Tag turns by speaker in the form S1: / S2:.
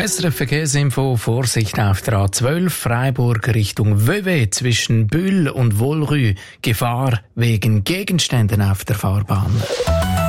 S1: SRF Verkehrsinfo, Vorsicht auf der A12, Freiburg Richtung Vevey zwischen Bühl und Wohlrü. Gefahr wegen Gegenständen auf der Fahrbahn.